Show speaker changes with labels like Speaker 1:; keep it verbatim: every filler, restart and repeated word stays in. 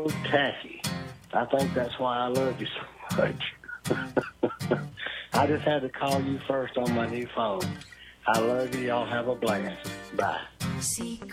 Speaker 1: so tacky. I think that's why I love you so much. I just had to call you first on my new phone. I love you. Y'all have a blast. Bye.